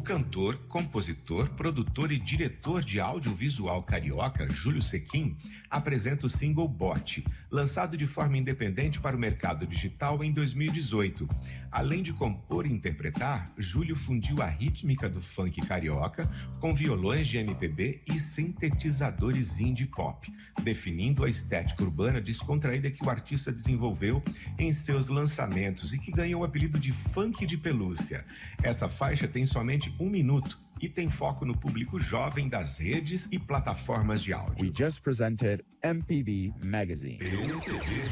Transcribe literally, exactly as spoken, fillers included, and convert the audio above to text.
cantor, compositor, produtor e diretor de audiovisual carioca, Júlio Sequin, apresenta o single Bote, lançado de forma independente para o mercado digital em dois mil e dezoito. Além de compor e interpretar, Júlio fundiu a rítmica do funk carioca com violões de M P B e sintetizadores indie pop, definindo a estética urbana descontraída que o artista desenvolveu em seus lançamentos e que ganhou o apelido de funk de pelúcia. Essa faixa tem somente um minuto e tem foco no público jovem das redes e plataformas de áudio. We just presented M P B Magazine. M P B